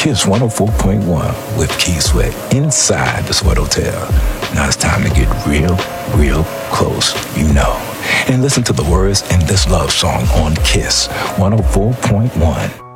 Kiss 104.1 with Keith Sweat inside the Sweat Hotel. Now it's time to get real, real close, you know. And listen to the words in this love song on Kiss 104.1.